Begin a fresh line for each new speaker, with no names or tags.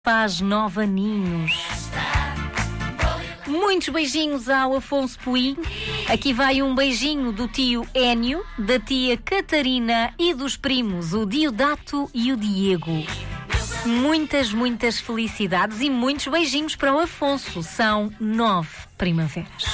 Faz 9 aninhos. Muitos beijinhos ao Afonso Puim. Aqui vai um beijinho do tio Énio, da tia Catarina e dos primos, o Diodato e o Diego. Muitas felicidades e muitos beijinhos para o Afonso. São 9 primaveras.